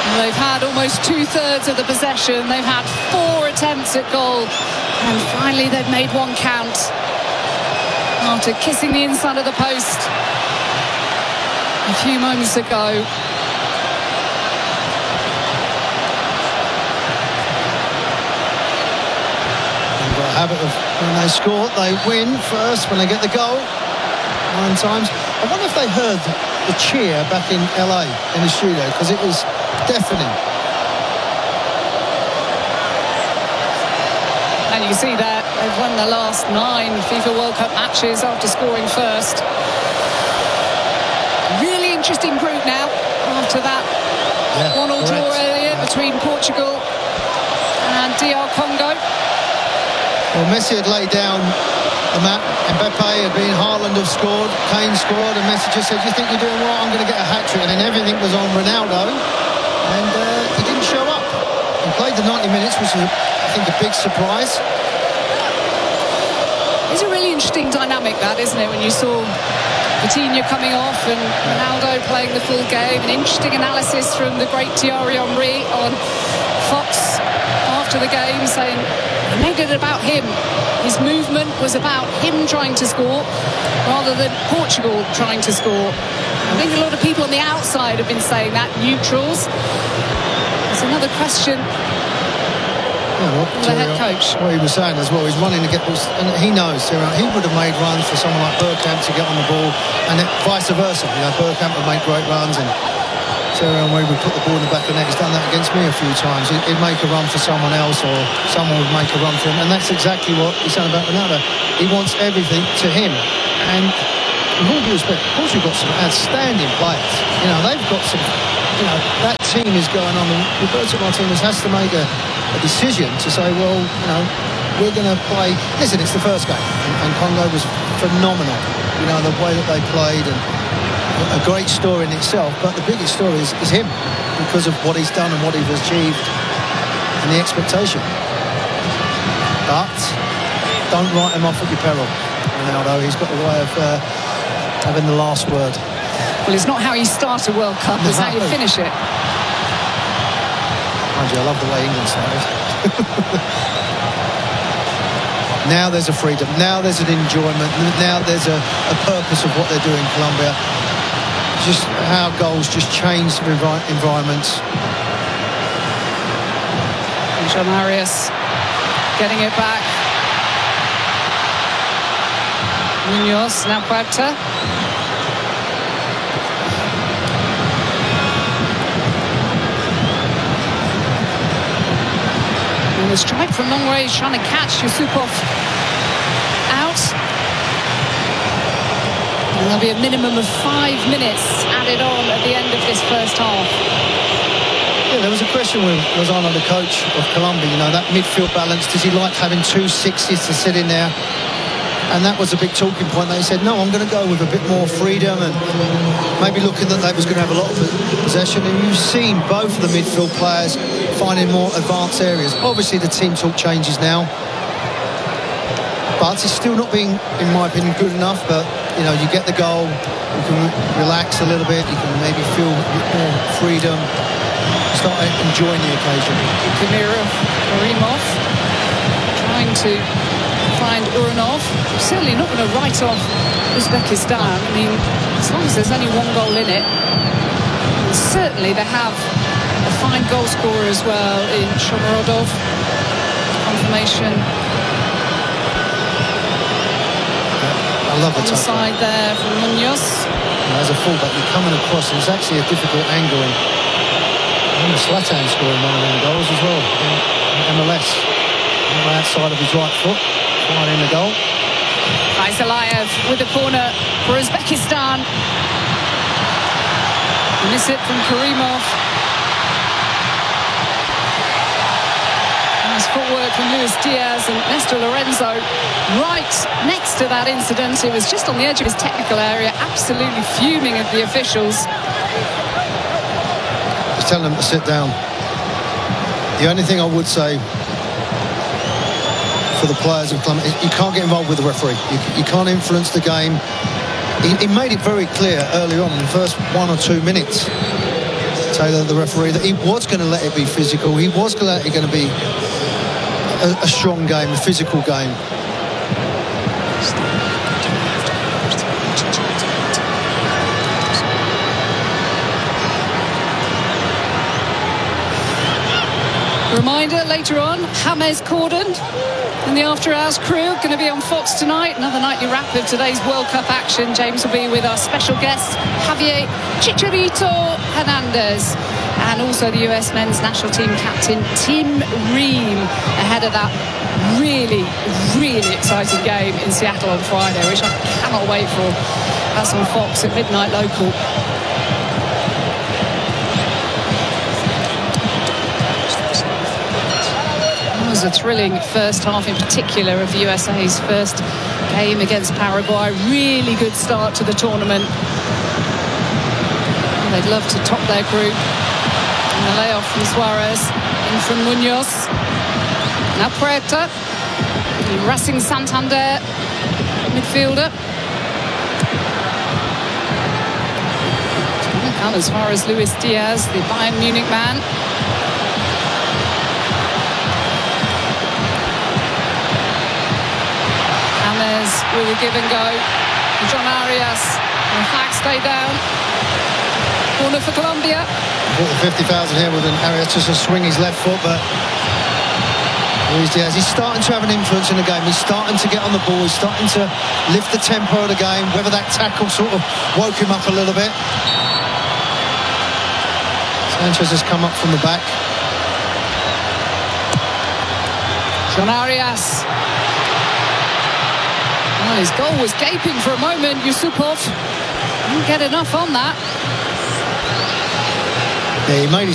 They've had almost 2/3 of the possession. They've had 4 attempts at goal. And finally they've made one count after kissing the inside of the post a few moments ago. They've got a habit of when they score, they win first when they get the goal. 9 times. I wonder if they heard the cheer back in LA in the studio, because it was deafening. And you see that they've won the last 9 FIFA World Cup matches after scoring first. Really interesting group now after that 1-1 draw earlier between Portugal and DR Congo. Well, Messi had laid down the map. Mbappe had been, Haaland had scored, Kane scored, and Messi just said, "You think you're doing well? I'm going to get a hat-trick." And then everything was on Ronaldo, and he didn't show up. He played the 90 minutes, which was, I think, a big surprise. It's a really interesting dynamic, that, isn't it, when you saw Coutinho coming off and Ronaldo playing the full game. An interesting analysis from the great Thierry Henry on Fox after the game, saying he made it about him. His movement was about him trying to score rather than Portugal trying to score. I think a lot of people on the outside have been saying that, neutrals. There's another question. The head coach. What he was saying as well, he's running to get this, and he knows, he would have made runs for someone like Bergkamp to get on the ball, and vice versa. Bergkamp would make great runs, and Thierry Henry would put the ball in the back of the net. He's done that against me a few times. He'd make a run for someone else, or someone would make a run for him, and that's exactly what he's saying about Ronaldo. He wants everything to him, and with all due respect, Portugal got some outstanding players. They've got some. That team is going on, and Roberto Martinez has to make a decision to say, well, we're going to play. Listen, it's the first game, and Congo was phenomenal. The way that they played, and a great story in itself. But the biggest story is him, because of what he's done and what he's achieved, and the expectation. But don't write him off at your peril, Ronaldo. He's got a way of having the last word. Well, it's not how you start a World Cup, it's how you finish it. Mind you, I love the way England started. Now there's a freedom. Now there's an enjoyment. Now there's a purpose of what they're doing in Colombia. Just how goals just change environments. Angel Marius getting it back. Munoz, now Puerta. And the strike from long range, trying to catch Yusupov out. And there'll be a minimum of 5 minutes added on at the end of this first half. Yeah, there was a question with Lozano, the coach of Colombia, that midfield balance. Does he like having 2 60s to sit in there? And that was a big talking point. They said, no, I'm going to go with a bit more freedom, and maybe looking that they was going to have a lot of possession. And you've seen both of the midfield players finding more advanced areas. Obviously, the team talk changes now. But it's still not being, in my opinion, good enough. But, you get the goal, you can relax a little bit, you can maybe feel a bit more freedom, start enjoying the occasion. Karimov trying to find Uranov. Certainly not going to write off Uzbekistan. I mean, as long as there's only 1 goal in it. And certainly they have a fine goal scorer as well in Shomurodov. Confirmation. I love the on the side there from Munoz. As a fullback, you're coming across, and it's actually a difficult angle. And Zlatan scoring one of them goals as well in MLS. On the outside of his right foot, flying in the goal. Aizalayev with the corner for Uzbekistan. Miss it from Karimov. Nice footwork from Luis Diaz and Nestor Lorenzo right next to that incident. It was just on the edge of his technical area, absolutely fuming at the officials. Just telling them to sit down. The only thing I would say for the players of Colombia, you can't get involved with the referee. You can't influence the game. He made it very clear early on in the first 1 or 2 minutes Taylor, the referee, that he was going to let it be physical. He was going to be a strong game, a physical game. Reminder later on, James Corden and the After Hours crew going to be on Fox tonight. Another nightly wrap of today's World Cup action. James will be with our special guest, Javier Chicharito Hernandez, and also the US men's national team captain, Tim Ream, ahead of that really, really exciting game in Seattle on Friday, which I cannot wait for. That's on Fox at midnight local. It was a thrilling first half in particular of the USA's first game against Paraguay. Really good start to the tournament. And they'd love to top their group. And the layoff from Suarez, in from Munoz. Now Puerta, the Racing Santander midfielder. Come as far as Luis Diaz, the Bayern Munich man. With a give and go. John Arias. And the flag stay down. Corner for Colombia. Brought the 50,000 here with an Arias just to swing his left foot, but Luis Diaz, he's starting to have an influence in the game. He's starting to get on the ball. He's starting to lift the tempo of the game. Whether that tackle sort of woke him up a little bit. Sanchez has come up from the back. John Arias. Well, his goal was gaping for a moment. Yusupov didn't get enough on that. Yeah, he made his